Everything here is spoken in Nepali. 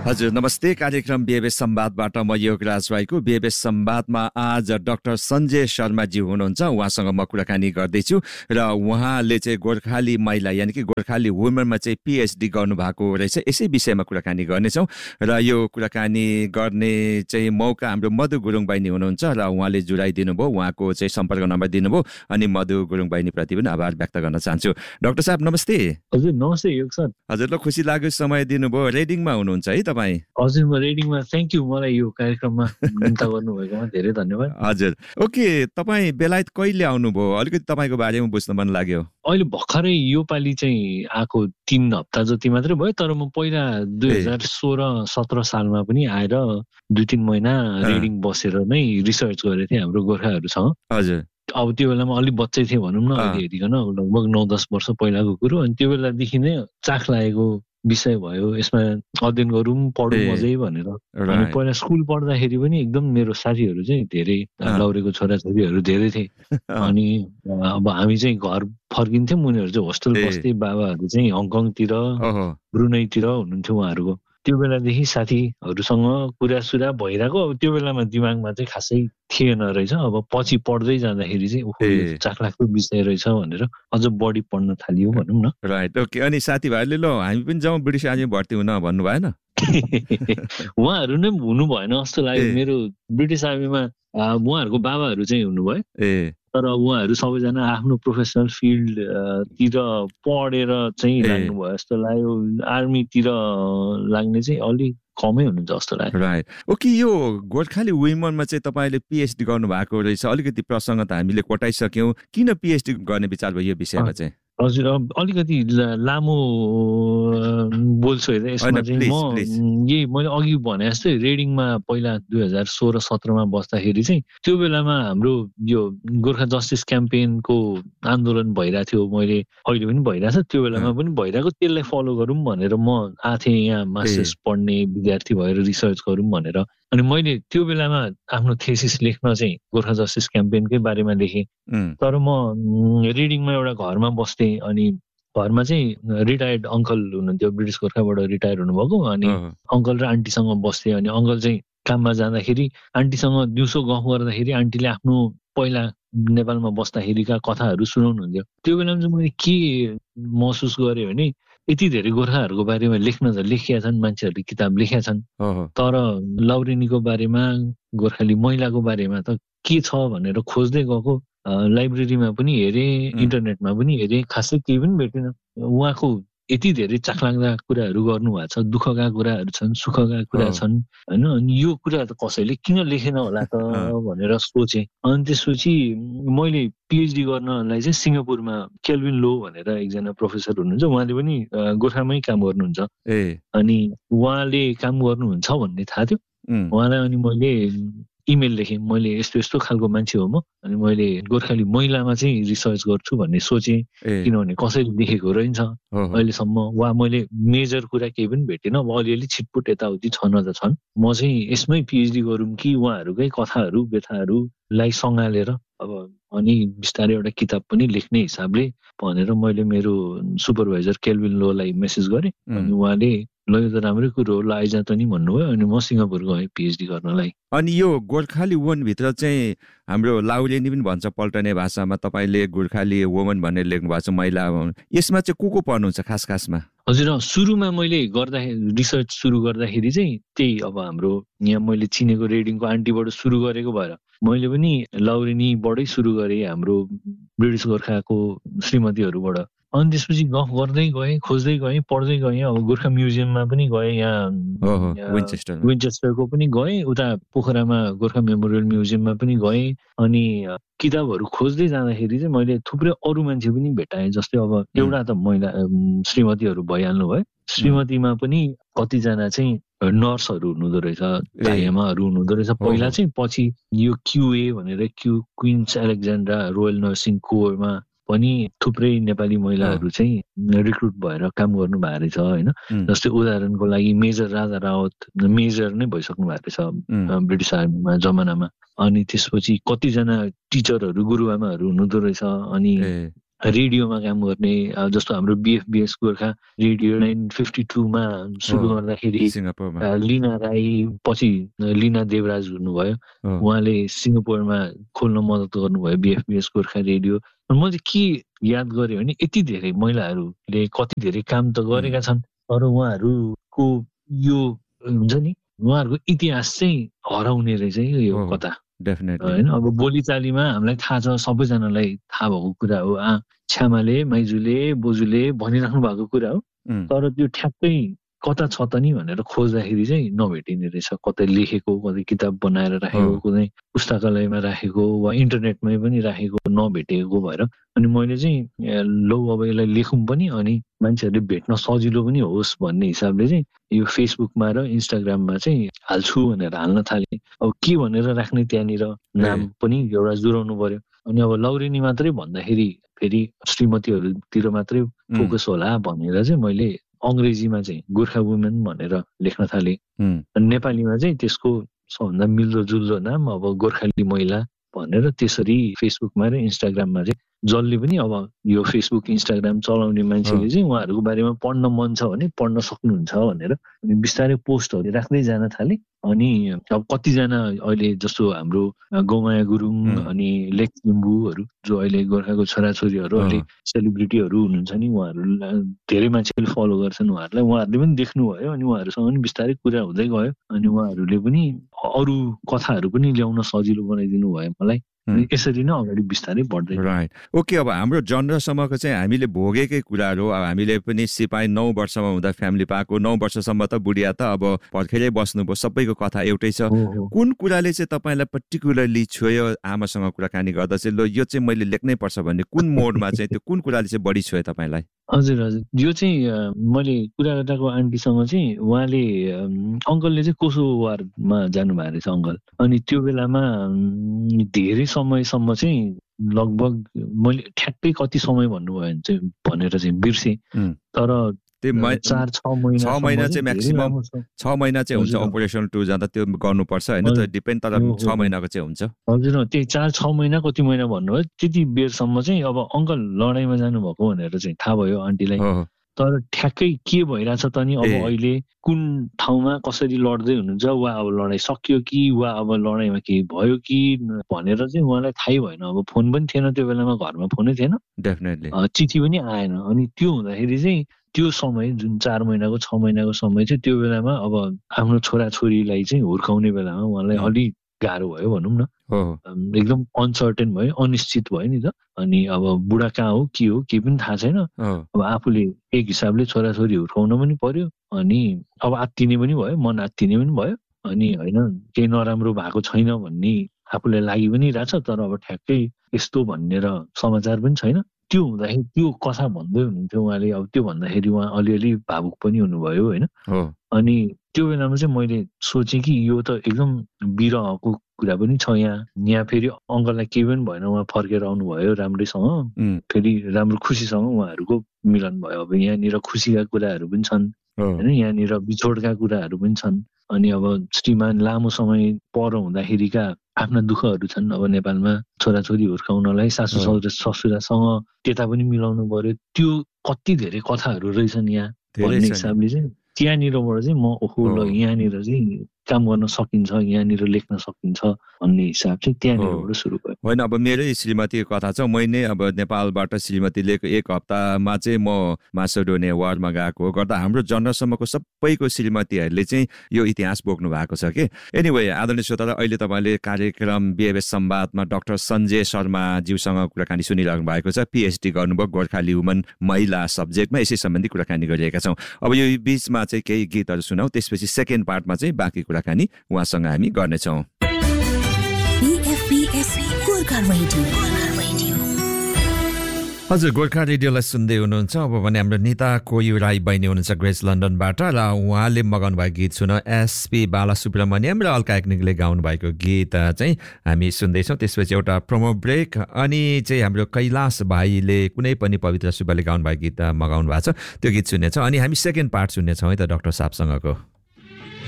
हजुर नमस्ते। कार्यक्रम बिहेबेस संवादबाट म योगराज राईको। बिहेबेस संवादमा आज डाक्टर सञ्जय शर्माजी हुनुहुन्छ। उहाँसँग म कुराकानी गर्दैछु र उहाँले चाहिँ गोर्खाली महिला यानि कि गोर्खाली वुमेनमा चाहिँ पिएचडी गर्नुभएको रहेछ। यसै विषयमा कुराकानी गर्नेछौँ र यो कुराकानी गर्ने चाहिँ मौका हाम्रो मधु गुरुङ बहिनी हुनुहुन्छ र उहाँले जुराइदिनु भयो, उहाँको चाहिँ सम्पर्क नम्बर दिनुभयो। अनि मधु गुरुङ बहिनीप्रति पनि आभार व्यक्त गर्न चाहन्छु। डाक्टर साहब नमस्ते। हजुर नमस्ते योग सर। हजुर ल, खुसी लाग्यो समय दिनुभयो। रेडिङमा हुनुहुन्छ है तपाईँ? हजुर म रेडिङमा। थ्याङ्क यू, मलाई यो कार्यक्रममा निम्ता गर्नुभएकोमा धेरै धन्यवाद। हजुर ओके, तपाईँ बेलायत कहिले आउनुभयो? अलिकति तपाईँको बारेमा बुझ्न मन लाग्यो। अहिले भर्खरै यो पालि चाहिँ आएको 3 हप्ता जति मात्रै भयो, तर म पहिला 2016-17 सालमा पनि आएर 2-3 महिना रेडिङ बसेर नै रिसर्च गरेको थिएँ हाम्रो गोर्खाहरूसँग। हजुर अब त्यो बेलामा अलिक बच्चै थिएँ भनौँ न, अहिले हेरिकन लगभग 9-10 वर्ष पहिलाको कुरो। अनि त्यो बेलादेखि नै चाख लागेको विषय भयो, यसमा अध्ययन गरौँ पढौँ अझै भनेर। अनि पहिला स्कुल पढ्दाखेरि पनि एकदम मेरो साथीहरू चाहिँ धेरै लाउरेको छोराछोरीहरू धेरै थिए। अनि अब हामी चाहिँ घर फर्किन्थ्यौँ, उनीहरू चाहिँ होस्टेल बस्थे। बाबाहरू चाहिँ हङकङतिर ब्रुनैतिर हुनुहुन्थ्यो उहाँहरूको। त्यो बेलादेखि साथीहरूसँग कुरासुरा भइरहेको। अब त्यो बेलामा दिमागमा चाहिँ खासै थिएन रहेछ। अब पछि पढ्दै जाँदाखेरि चाहिँ ओहो यो चाखलाग्दो विषय रहेछ भनेर अझ बढी पढ्न थालियो भनौँ न। Right okay. अनि साथीभाइहरूले ल हामी पनि जाउँ ब्रिटिस आर्मी भर्ती हुन भन्नु भएन? उहाँहरू नै हुनु भएन जस्तो लाग्यो। मेरो ब्रिटिस आर्मीमा उहाँहरूको बाबाहरू चाहिँ हुनुभयो, तर उहाँहरू सबैजना आफ्नो प्रोफेसनल फिल्डतिर पढेर चाहिँ लाग्नुभयो जस्तो लाग्यो। आर्मीतिर लाग्ने चाहिँ अलिक कमै हुनुहुन्छ जस्तो लाग्यो। Right okay. यो गोर्खाली वुमेनमा चाहिँ तपाईँले पिएचडी गर्नुभएको रहेछ। अलिकति प्रसङ्ग त हामीले कोटाइसक्यौँ। किन पिएचडी गर्ने विचार भयो यो विषयमा चाहिँ? हजुर अलिकति लामो बोल्छु है यसमा चाहिँ। म यही मैले अघि भने जस्तै रेडिङमा पहिला 2016-17मा बस्दाखेरि चाहिँ त्यो बेलामा हाम्रो यो गोर्खा जस्टिस क्याम्पेनको आन्दोलन भइरहेको थियो। मैले अहिले पनि भइरहेछ, त्यो बेलामा पनि भइरहेको। त्यसलाई फलो गरौँ भनेर म आथे यहाँ मास्टर्स पढ्ने विद्यार्थी भएर रिसर्च गरौँ भनेर। अनि मैले त्यो बेलामा आफ्नो थेसिस लेख्न चाहिँ गोर्खा जस्टिस क्याम्पेनकै बारेमा लेखेँ। तर म रेडिङमा एउटा घरमा बस्थेँ। अनि घरमा चाहिँ रिटायर्ड अङ्कल हुनुहुन्थ्यो, ब्रिटिस गोर्खाबाट रिटायर हुनुभएको। अनि अङ्कल र आन्टीसँग बस्थेँ। अनि अङ्कल चाहिँ काममा जाँदाखेरि आन्टीसँग दिउँसो गफ गर्दाखेरि आन्टीले आफ्नो पहिला नेपालमा बस्दाखेरिका कथाहरू सुनाउनुहुन्थ्यो। त्यो बेलामा चाहिँ मैले के महसुस गरेँ भने यति धेरै गोर्खाहरूको बारेमा लेख्न त लेखिया छन्, मान्छेहरूले किताब लेखेका छन्, तर लाउरेनीको बारेमा गोर्खाली महिलाको बारेमा त के छ भनेर खोज्दै गएको। लाइब्रेरीमा पनि हेरेँ, इन्टरनेटमा पनि हेरेँ, खासै केही पनि भेटेन। उहाँको यति धेरै चाखलाग्दा कुराहरू गर्नुभएको छ, दुःखका कुराहरू छन्, सुखका कुरा छन् होइन। अनि यो कुरा त कसैले किन लेखेन होला त भनेर सोचेँ। अनि त्यसपछि मैले पिएचडी गर्नलाई चाहिँ सिङ्गापुरमा केल्भिन लो भनेर एकजना प्रोफेसर हुनुहुन्छ, उहाँले पनि गोर्खामै काम गर्नुहुन्छ। अनि उहाँले काम गर्नुहुन्छ भन्ने थाहा थियो उहाँलाई। अनि मैले इमेल लेखेँ, मैले यस्तो यस्तो खालको मान्छे हो म, अनि मैले गोर्खाली महिलामा चाहिँ रिसर्च गर्छु भन्ने सोचेँ। किनभने कसैले लेखेको रहन्छ अहिलेसम्म। वा मैले मेजर कुरा केही पनि भेटेन। अब अलिअलि छिटपुट यताउति छन् अझ छन्। म चाहिँ यसमै पिएचडी गरौँ कि उहाँहरूकै कथाहरू व्यथाहरूलाई सँगालेर अब अनि बिस्तारै एउटा किताब पनि लेख्ने हिसाबले भनेर मैले मेरो सुपरभाइजर केल्भिन लोलाई मेसेज गरेँ। अनि उहाँले ल यो त राम्रै कुरो हो, ल आइज त नि भन्नुभयो। अनि म सिङ्गापुर गएँ पिएचडी गर्नलाई। अनि यो गोर्खाली वुमनभित्र चाहिँ हाम्रो लाउरेनी पनि भन्छ पल्टने भाषामा, तपाईँले गोर्खाली वुमन भनेर लेख्नु भएको छ, महिला। यसमा चाहिँ को पर्नुहुन्छ खासमा? हजुर सुरुमा मैले गर्दाखेरि रिसर्च सुरु गर्दाखेरि चाहिँ त्यही अब हाम्रो यहाँ मैले चिनेको रेडिङको आन्टीबाट सुरु गरेको भएर मैले पनि लाउरेनीबाटै सुरु गरेँ, हाम्रो ब्रिटिस गोर्खाको श्रीमतीहरूबाट। अनि त्यसपछि गफ गर्दै गएँ, खोज्दै गएँ, पढ्दै गएँ। अब गोर्खा म्युजियममा पनि गएँ, यहाँ विन्चेस्टरको पनि गएँ, उता पोखरामा गोर्खा मेमोरियल म्युजियममा पनि गएँ। अनि किताबहरू खोज्दै जाँदाखेरि चाहिँ मैले थुप्रै अरू मान्छे पनि भेटाएँ। जस्तै अब एउटा त महिला श्रीमतीहरू भइहाल्नु भयो, श्रीमतीमा पनि कतिजना चाहिँ नर्सहरू हुनुहुँदो रहेछ, आइएमआहरू हुनुहुँदो रहेछ पहिला चाहिँ। पछि यो क्युए भनेर Queens Alexandra royal nursing korma पनि थुप्रै नेपाली महिलाहरू चाहिँ रिक्रुट भएर काम गर्नु भएको रहेछ होइन। जस्तै उदाहरणको लागि मेजर राजा रावत मेजर नै भइसक्नु भएको रहेछ ब्रिटिस आर्मीमा जमानामा। अनि त्यसपछि कतिजना टिचरहरू गुरुआमाहरू हुनुहुँदो रहेछ। अनि रेडियोमा काम गर्ने जस्तो हाम्रो BFBS गोर्खा रेडियो 952मा सुरु गर्दाखेरि लिना राई पछि लिना देवराज हुनुभयो उहाँले सिङ्गापुरमा खोल्न मद्दत गर्नुभयो BFBS गोर्खा रेडियो म चाहिँ के याद गरेँ भने यति धेरै महिलाहरूले कति धेरै काम त गरेका छन् तर उहाँहरूको यो हुन्छ नि उहाँहरूको इतिहास चाहिँ हराउने रहेछ यो कता होइन अब बोलीचालीमा हामीलाई थाहा छ सबैजनालाई थाहा भएको कुरा हो छ्यामाले माइजूले बोजूले भनिराख्नु भएको कुरा हो तर त्यो ठ्याक्कै कता छ त नि भनेर खोज्दाखेरि चाहिँ नभेटिने रहेछ कतै लेखेको कतै किताब बनाएर राखेको कुनै पुस्तकालयमा राखेको वा इन्टरनेटमै पनि राखेको नभेटेको भएर अनि मैले चाहिँ लौ अब यसलाई लेखौँ पनि अनि मान्छेहरूले भेट्न सजिलो पनि होस् भन्ने हिसाबले चाहिँ यो फेसबुकमा र इन्स्टाग्राममा चाहिँ हाल्छु भनेर हाल्न थालेँ अब के भनेर राख्ने त्यहाँनिर नाम पनि एउटा जुराउनु पर्यो अनि अब लौरेनी मात्रै भन्दाखेरि फेरि श्रीमतीहरूतिर मात्रै फोकस होला भनेर चाहिँ मैले अङ्ग्रेजीमा चाहिँ गोर्खा वुमेन भनेर लेख्न थालेँ अनि नेपालीमा चाहिँ त्यसको सबभन्दा मिल्दो जुल्दो नाम अब गोर्खाली महिला भनेर त्यसरी फेसबुकमा र इन्स्टाग्राममा चाहिँ जसले पनि अब यो फेसबुक इन्स्टाग्राम चलाउने मान्छेले चाहिँ उहाँहरूको बारेमा पढ्न मन छ भने पढ्न सक्नुहुन्छ भनेर अनि बिस्तारै पोस्टहरू राख्दै जान थालेँ अनि अब कतिजना अहिले जस्तो हाम्रो गौमाया गुरुङ अनि लेख लिम्बूहरू जो अहिले गोर्खाको छोराछोरीहरू अहिले सेलिब्रिटीहरू हुनुहुन्छ नि उहाँहरूलाई धेरै मान्छेले फलो गर्छन् उहाँहरूले पनि देख्नुभयो अनि उहाँहरूसँग पनि बिस्तारै कुरा हुँदै गयो अनि उहाँहरूले पनि अरू कथाहरू पनि ल्याउन सजिलो बनाइदिनु भयो मलाई यसरी नै अगाडि बिस्तारै बढ्दै राइट ओके अब हाम्रो जनरसम्मको चाहिँ हामीले भोगेकै कुराहरू अब हामीले पनि सिपाही 9 वर्षमा हुँदा फ्यामिली पाएको 9 वर्षसम्म त बुढिया त अब पर्खेरै बस्नुभयो सबैको कथा एउटै छ कुन कुराले चाहिँ तपाईँलाई पर्टिकुलरली छोयो आमासँग कुराकानी गर्दा चाहिँ ल यो चाहिँ मैले लेख्नै पर्छ भन्ने कुन मोडमा चाहिँ त्यो कुन कुराले चाहिँ बढी छोयो तपाईँलाई हजुर यो चाहिँ मैले कुरा गर्दाको आन्टीसँग चाहिँ उहाँले अङ्कलले चाहिँ कोसोवारमा जानुभएको रहेछ अङ्कल अनि त्यो बेलामा धेरै समयसम्म चाहिँ लगभग मैले ठ्याक्कै कति समय भन्नुभयो भने चाहिँ भनेर चाहिँ बिर्सेँ तर 4-6 महिना चाहिँ म्याक्सिमम 6 महिना चाहिँ हुन्छ अपरेसन टु जाँदा त्यो गर्नुपर्छ होइन त डिपेन्ड तर 6 महिनाको चाहिँ हुन्छ हजुर त्यही 4-6 महिना कति महिना भन्नुभयो त्यति बेरसम्म चाहिँ अब अङ्कल लडाइँमा जानुभएको भनेर चाहिँ थाहा भयो आन्टीलाई तर ठ्याक्कै के भइरहेछ त नि अब अहिले कुन ठाउँमा कसरी लड्दै हुनुहुन्छ वा अब लडाइँ सकियो कि वा अब लडाइँमा केही भयो कि भनेर चाहिँ उहाँलाई थाहै भएन अब फोन पनि थिएन त्यो बेलामा घरमा फोनै थिएन डेफिनेटली चिठी पनि आएन अनि त्यो हुँदाखेरि चाहिँ त्यो समय जुन 4 महिनाको 6 महिनाको समय चाहिँ त्यो बेलामा अब आफ्नो छोराछोरीलाई चाहिँ हुर्काउने बेलामा उहाँलाई अलिक गाह्रो भयो भनौँ न एकदम अनसर्टेन भयो अनिश्चित भयो नि त अनि अब बुढा कहाँ हो के पनि थाहा छैन अब आफूले एक हिसाबले छोराछोरी हुर्काउन पनि पर्यो अनि अब आत्तिने पनि भयो मन आत्तिने पनि भयो अनि होइन केही नराम्रो भएको छैन भन्ने आफूलाई लागि पनि रहेछ तर अब ठ्याक्कै यस्तो भनेर समाचार पनि छैन त्यो हुँदाखेरि त्यो कथा भन्दै हुनुहुन्थ्यो उहाँले अब त्यो भन्दाखेरि उहाँ अलिअलि भावुक पनि हुनुभयो होइन अनि त्यो बेलामा चाहिँ मैले सोचेँ कि यो त एकदम बिरहको कुरा पनि छ यहाँ फेरि अङ्कललाई केही पनि भएन उहाँ फर्केर आउनुभयो राम्रैसँग फेरि राम्रो खुसीसँग उहाँहरूको मिलन भयो अब यहाँनिर खुसीका कुराहरू पनि छन् होइन यहाँनिर बिछोडका कुराहरू पनि छन् अनि अब श्रीमान लामो समय पर हुँदाखेरिका आफ्ना दुःखहरू छन् अब नेपालमा छोराछोरी हुर्काउनलाई सासू ससुरासँग त्यता पनि मिलाउनु पर्यो त्यो कति धेरै कथाहरू रहेछन् यहाँ भन्ने हिसाबले चाहिँ त्यहाँनिरबाट चाहिँ म ओहो ल यहाँनिर चाहिँ काम गर्न सकिन्छ यहाँनिर लेख्न सकिन्छ भन्ने हिसाब चाहिँ त्यहाँनिरबाट सुरु भयो होइन अब मेरै श्रीमतीको कथा छ मैले अब नेपालबाट श्रीमतीले 1 हप्तामा चाहिँ म मासेडोनिया वारमा गएको गर्दा हाम्रो जनरसम्मको सबैको श्रीमतीहरूले चाहिँ यो इतिहास बोक्नु भएको छ कि एनिवे आदरणीय श्रोता अहिले तपाईँले कार्यक्रम BFS संवादमा डाक्टर सञ्जय शर्मा ज्यूसँग कुराकानी सुनिरहनु भएको छ PhD गर्नुभयो गोर्खाली वुमन महिला सब्जेक्टमा यसै सम्बन्धी कुराकानी गरिरहेका छौँ अब यो बिचमा चाहिँ केही गीतहरू सुनौ त्यसपछि सेकेन्ड पार्टमा चाहिँ बाँकी कुराकानी उहाँसँग हामी गर्नेछौँ हजुर गोर्खा रेडियोलाई सुन्दै हुनुहुन्छ अब भने हाम्रो निता कोयु राई बहिनी हुनुहुन्छ ग्रेस लन्डनबाट र उहाँले मगाउनु भएको गीत सुन SP बालासुब्रमण्यम र अल्का याग्निकले गाउनु भएको गीत चाहिँ हामी सुन्दैछौँ त्यसपछि एउटा प्रोमो ब्रेक अनि चाहिँ हाम्रो कैलाश भाइले कुनै पनि पवित्र सुब्बाले गाउनु भएको गीत मगाउनु भएको छ त्यो गीत सुन्नेछौँ अनि हामी सेकेन्ड पार्ट सुन्नेछौँ है त डाक्टर साहबसँगको